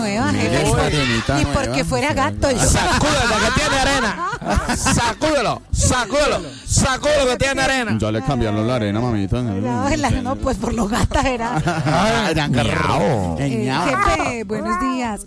nueva, jefe. Ni porque fuera gato. Sacúdelo que tiene arena. Sacúdelo que tiene arena. Ya le cambiaron la arena, mamita. No, pues por los gatas era. Jefe, buenos días.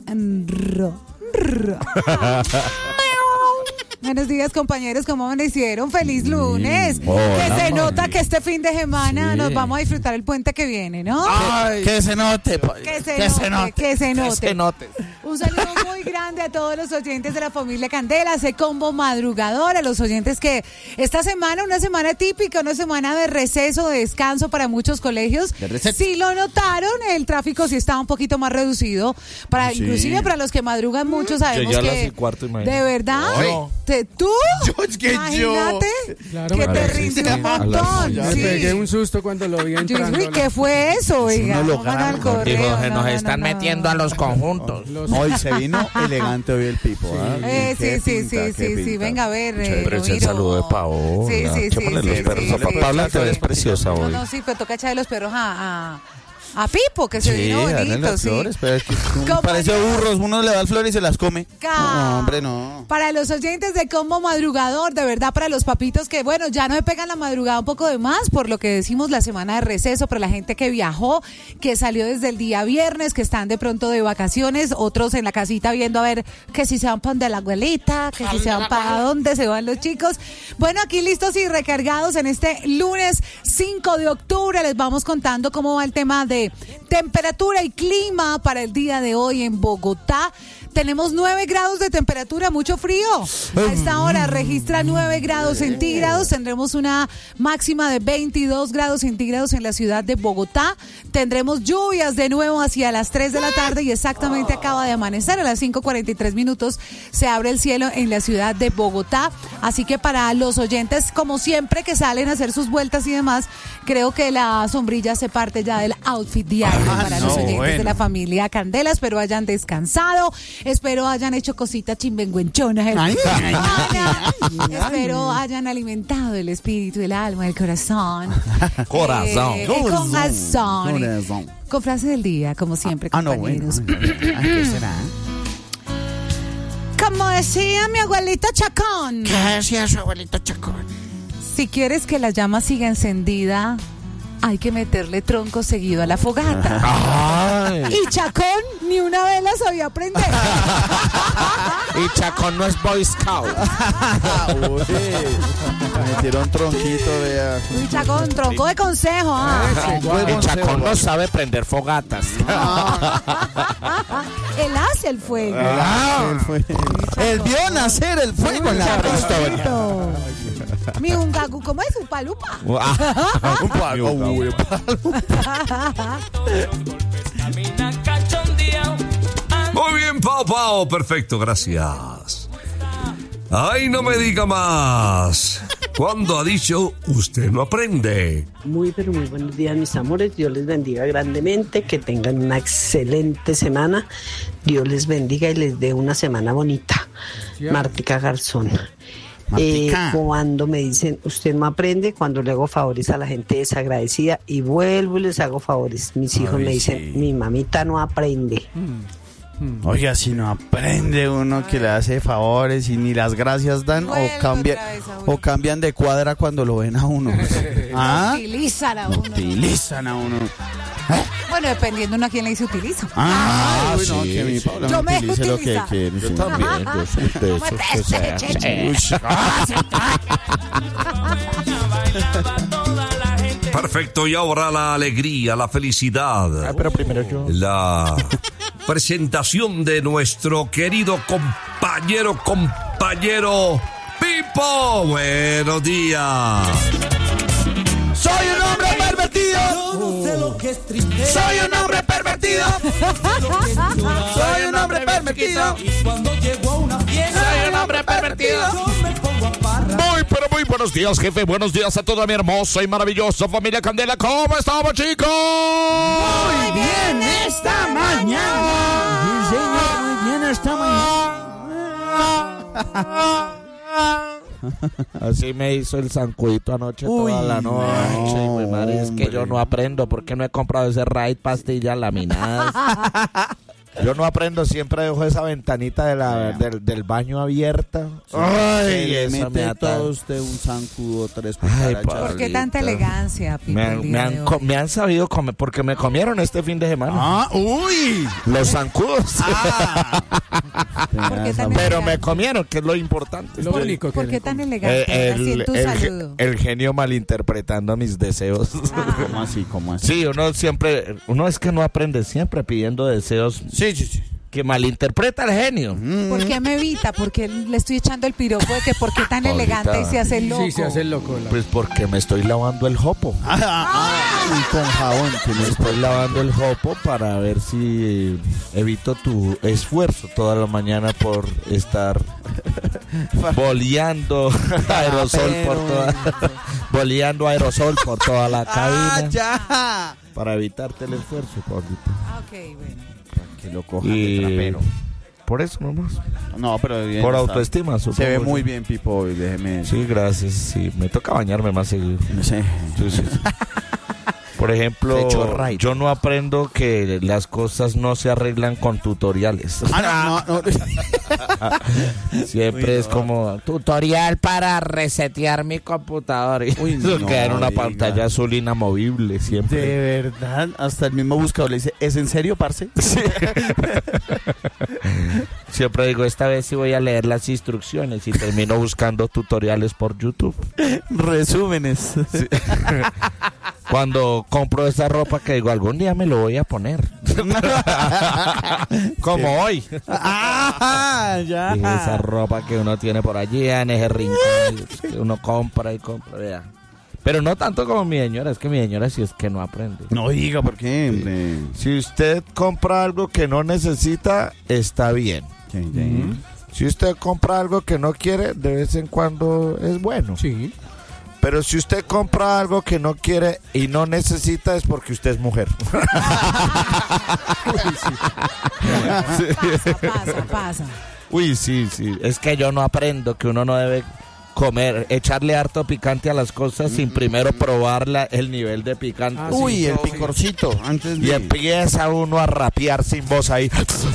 Buenos días, compañeros, ¿cómo amanecieron? ¡Feliz lunes! Que se nota que este fin de semana nos vamos a disfrutar el puente que viene, ¿no? Que se note. Que se note. Un saludo muy grande a todos los oyentes de la familia Candela, ese combo madrugador, a los oyentes que esta semana, una semana típica, una semana de receso, de descanso para muchos colegios. Sí lo notaron, el tráfico sí estaba un poquito más reducido, inclusive para los que madrugan mucho, sabemos yo que... a las 4:30, imagínate. ¿De verdad? ¿Tú? Imagínate que te rinde un montón. Me pegué un susto cuando lo vi entrando. ¿Qué fue eso? Oiga, nos están metiendo a los conjuntos. Hoy se vino elegante hoy el Pipo. Sí. Venga a ver. Pero es el saludo de Pao. Sí. Los perros. Paula, te ves preciosa hoy. No, sí, pero toca echarle los perros a Pipo, que se vino bonito, sí. Flores, pero es que parece burros, uno le da flores y se las come. No, hombre, no. Para los oyentes de Combo Madrugador, de verdad, para los papitos que, bueno, ya no me pegan la madrugada un poco de más, por lo que decimos la semana de receso, para la gente que viajó, que salió desde el día viernes, que están de pronto de vacaciones, otros en la casita viendo a ver que si se van para donde la abuelita, que si se van para dónde se van los chicos. Bueno, aquí listos y recargados en este lunes 5 de octubre, les vamos contando cómo va el tema de temperatura y clima para el día de hoy en Bogotá. Tenemos 9 grados de temperatura, mucho frío. A esta hora registra 9 grados centígrados. Tendremos una máxima de 22 grados centígrados en la ciudad de Bogotá. Tendremos lluvias de nuevo hacia las 3 de la tarde y exactamente acaba de amanecer. A las 5:43 minutos se abre el cielo en la ciudad de Bogotá. Así que para los oyentes, como siempre, que salen a hacer sus vueltas y demás, creo que la sombrilla se parte ya del outfit diario para los oyentes de la familia Candela. Espero hayan descansado. Espero hayan hecho cositas chimbenguenchonas. Espero hayan alimentado el espíritu, el alma, el corazón. Corazón. Con frase del día, como siempre, compañeros. ¿Qué será? Como decía mi abuelito Chacón. ¿Qué decía su abuelito Chacón? Si quieres que la llama siga encendida, hay que meterle tronco seguido a la fogata. Ay. Y Chacón ni una vela sabía prender. Y Chacón no es Boy Scout. Me metieron tronquito, vea. Y Chacón, tronco de consejo. Y Chacón no sabe prender fogatas. Él hace el fuego. Él vio nacer el fuego en la prehistoria. Mi ungagu, ¿cómo es? ¿Upalupa? Muy bien, Pau, perfecto, gracias. Ay, no me diga más. Cuando ha dicho, usted no aprende. Muy buenos días, mis amores. Dios les bendiga grandemente. Que tengan una excelente semana. Dios les bendiga y les dé una semana bonita. Martica Garzón. Cuando me dicen, usted no aprende, cuando le hago favores a la gente desagradecida y vuelvo y les hago favores. Mis hijos me dicen, mi mamita no aprende. Oiga, si no aprende uno que le hace favores y ni las gracias dan, o cambian de cuadra cuando lo ven a uno. Utilizan a uno. Bueno, dependiendo uno a quién le dice utilizo. Bueno, que mi Paula yo me utilice lo que quiere. Yo también, yo soy de esos que Perfecto, y ahora la alegría, la felicidad. pero primero yo. La presentación de nuestro querido compañero Pipo. Buenos días. ¡Soy un hombre pervertido! ¡¡Soy un hombre pervertido! ¡Soy un hombre pervertido! ¡Soy un hombre pervertido! Muy buenos días, jefe. Buenos días a toda mi hermosa y maravillosa familia Candela. ¿Cómo estamos, chicos? Muy bien esta mañana. Sí, señor, muy bien esta mañana. Así me hizo el zancudito anoche toda la noche. Uy, madre, es que yo no aprendo porque no he comprado ese Raid pastillas laminadas. Yo no aprendo, siempre dejo esa ventanita del baño abierta. Ay, eso mete me ata. todo usted un zancudo, 3 Ay, cucarachas. ¿Por qué tanta elegancia, Pipo? Me han sabido comer, porque me comieron este fin de semana. ¡Uy! Los zancudos. ¿Por qué tan Pero elegante? me comieron, que es lo importante. Lo único que ¿Por qué tan elegante? Así en tu saludo. El genio malinterpretando mis deseos. ¿Cómo así? ¿Cómo así? Sí, uno es que no aprende siempre pidiendo deseos Sí. que malinterpreta el genio. ¿Por qué me evita? Porque le estoy echando el piropo de que por qué tan Paulita. elegante y se hace el loco. Sí, se hace el loco. Pues porque me estoy lavando el jopo. Y con jabón. Que no Me es estoy lavando el jopo para ver si evito tu esfuerzo toda la mañana por estar boleando aerosol por toda boleando aerosol por toda la cabina ya! para evitarte el esfuerzo, Paulita. Ok, bueno. Que lo cojan de Y trapero. por eso nomás. No, pero bien. Por está. autoestima, supongo. Se ve yo. muy bien, Pipo, hoy, déjeme. Sí, gracias. Sí, me toca bañarme más seguido. No sé. Sí. Por ejemplo, Se echó right. yo no aprendo que las cosas no se arreglan con tutoriales. No. Siempre Uy, es no. como tutorial para resetear mi computador. Y Uy, eso no, queda en una diga. pantalla azul inamovible siempre. De verdad, hasta el mismo buscador le dice, ¿es en serio, parce? Sí. Siempre digo, esta vez sí voy a leer las instrucciones y termino buscando tutoriales por YouTube. Resúmenes. Cuando compro esa ropa que digo, algún día me lo voy a poner. Como hoy. Ya. Y esa ropa que uno tiene por allí en ese rincón, que uno compra y compra, vea. Pero no tanto como mi señora, es que mi señora sí es que no aprende. No diga, ¿por qué, hombre? Si usted compra algo que no necesita, está bien. Si usted compra algo que no quiere, de vez en cuando es bueno. Sí. Pero si usted compra algo que no quiere y no necesita, es porque usted es mujer. Pasa. Uy, sí. Es que yo no aprendo que uno no debe comer, echarle harto picante a las cosas sin primero probar el nivel de picante. Uy, el picorcito. Antes Y de... empieza uno a rapear sin voz ahí.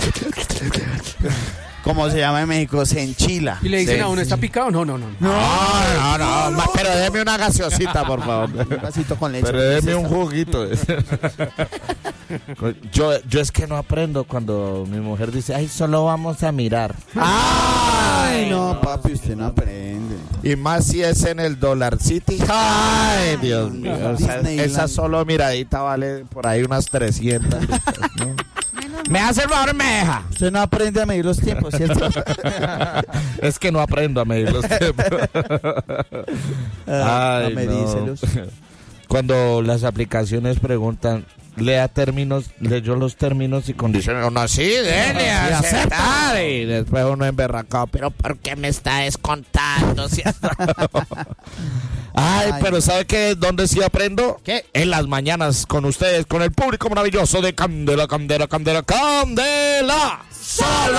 ¿Cómo se llama en México? Se enchila. Y le dicen Sí, a uno, ¿está picado? No. No, pero déme una gaseosita, por favor. Un vasito con leche. Pero déme un juguito. Yo es que no aprendo cuando mi mujer dice, ay, solo vamos a mirar. Ay, no, papi, usted no aprende. Y más si es en el Dollar City. Ay, Dios mío. O sea, Disneyland. esa solo miradita vale por ahí unas 300. ¿No? Me hace el favor, me deja. Usted no aprende a medir los tiempos, ¿cierto? Es que no aprendo a medir los tiempos. A Ay, medírselos. no. Cuando las aplicaciones preguntan, leyó los términos y condiciones. Uno así, dele, aceptar. Y después uno emberracado, pero ¿por qué me está descontando? ¿Cierto? Ay, pero ¿sabe qué? ¿Dónde sí aprendo? ¿Qué? En las mañanas con ustedes, con el público maravilloso de Candela, Candela, Candela, Candela. ¡Solo!